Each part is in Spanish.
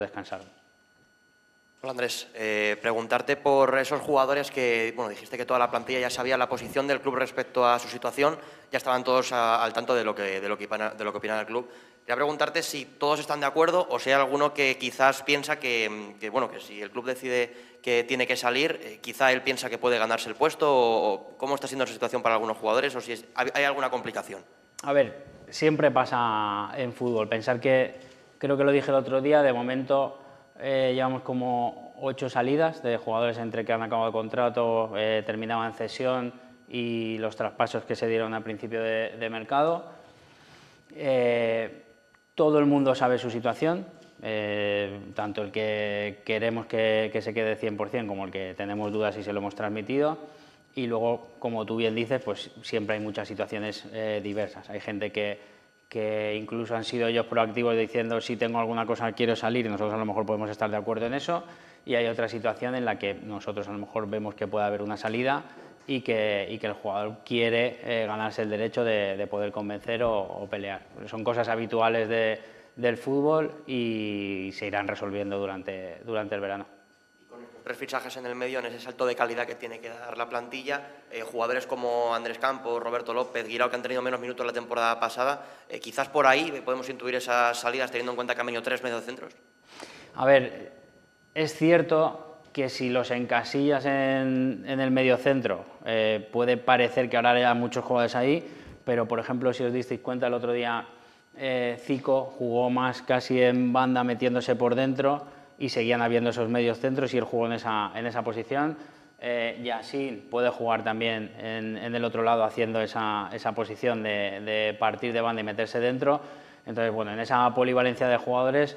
descansaron. Hola Andrés, preguntarte por esos jugadores que, bueno, dijiste que toda la plantilla ya sabía la posición del club respecto a su situación, ya estaban todos al tanto de lo que opinaba el club. Quería preguntarte si todos están de acuerdo o si hay alguno que quizás piensa que si el club decide que tiene que salir, quizá él piensa que puede ganarse el puesto o cómo está siendo esa situación para algunos jugadores o si hay alguna complicación. A ver, siempre pasa en fútbol. Pensar que, creo que lo dije el otro día, de momento llevamos como 8 salidas de jugadores entre que han acabado el contrato, terminaban cesión y los traspasos que se dieron a principio de mercado. Todo el mundo sabe su situación, tanto el que queremos que se quede 100% como el que tenemos dudas y se lo hemos transmitido. Y luego, como tú bien dices, pues siempre hay muchas situaciones diversas. Hay gente que incluso han sido ellos proactivos diciendo si tengo alguna cosa quiero salir y nosotros a lo mejor podemos estar de acuerdo en eso, y hay otra situación en la que nosotros a lo mejor vemos que puede haber una salida y que el jugador quiere ganarse el derecho de poder convencer o pelear. Son cosas habituales del fútbol y se irán resolviendo durante el verano. 3 fichajes en el medio, en ese salto de calidad que tiene que dar la plantilla, jugadores como Andrés Campos, Roberto López, Guirao, que han tenido menos minutos la temporada pasada, quizás por ahí podemos intuir esas salidas teniendo en cuenta que han venido 3 mediocentros. A ver, es cierto que si los encasillas en el mediocentro puede parecer que ahora haya muchos jugadores ahí, pero por ejemplo si os disteis cuenta el otro día Zico jugó más casi en banda metiéndose por dentro y seguían habiendo esos medios centros y él jugó en esa posición. Yassin puede jugar también en el otro lado haciendo esa posición de partir de banda y meterse dentro. Entonces, bueno, en esa polivalencia de jugadores,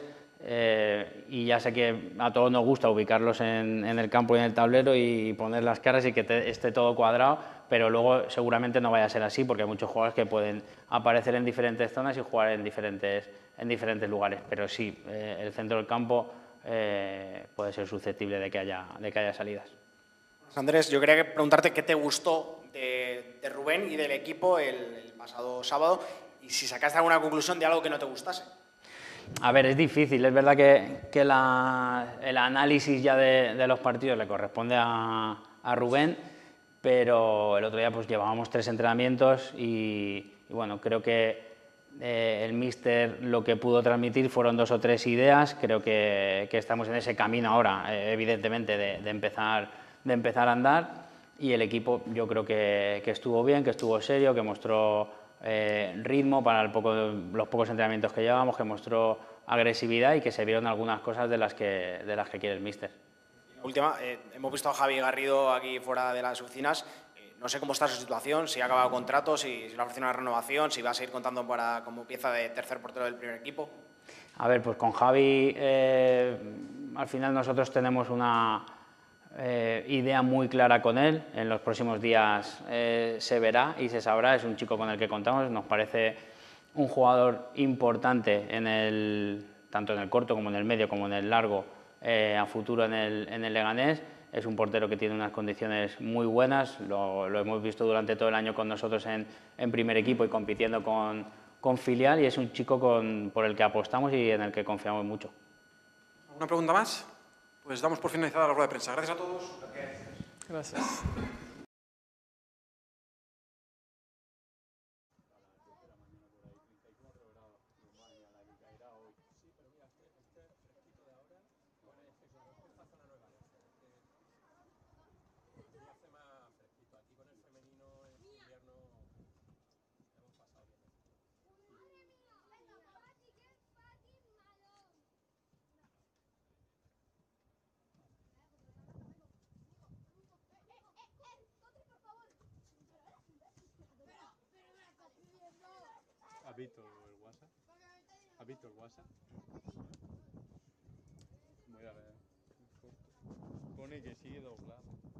y ya sé que a todos nos gusta ubicarlos en el campo y en el tablero y poner las caras y que esté todo cuadrado, pero luego seguramente no vaya a ser así porque hay muchos jugadores que pueden aparecer en diferentes zonas y jugar en diferentes lugares, pero sí, el centro del campo puede ser susceptible de que haya salidas. Andrés, yo quería preguntarte qué te gustó de Rubén y del equipo el pasado sábado y si sacaste alguna conclusión de algo que no te gustase. A ver, es difícil, es verdad que el análisis ya de los partidos le corresponde a Rubén, pero el otro día pues llevábamos 3 entrenamientos y bueno, creo que el míster lo que pudo transmitir fueron 2 o 3 ideas. Creo que estamos en ese camino ahora, evidentemente, de empezar a andar, y el equipo yo creo que estuvo bien, que estuvo serio, que mostró ritmo para los pocos entrenamientos que llevábamos, que mostró agresividad y que se vieron algunas cosas de las que quiere el míster. Última, hemos visto a Javi Garrido aquí fuera de las oficinas. No sé cómo está su situación, si ha acabado contrato, si le ha ofrecido una renovación, si va a seguir contando como pieza de tercer portero del primer equipo. A ver, pues con Javi al final nosotros tenemos una idea muy clara con él. En los próximos días se verá y se sabrá. Es un chico con el que contamos, nos parece un jugador importante tanto en el corto como en el medio como en el largo a futuro en el Leganés. Es un portero que tiene unas condiciones muy buenas, lo hemos visto durante todo el año con nosotros en primer equipo y compitiendo con filial, y es un chico por el que apostamos y en el que confiamos mucho. ¿Alguna pregunta más? Pues damos por finalizada la rueda de prensa. Gracias a todos. Gracias. ¿Has visto el WhatsApp? ¿Has visto el WhatsApp? Voy a ver. Pone que sigue doblado.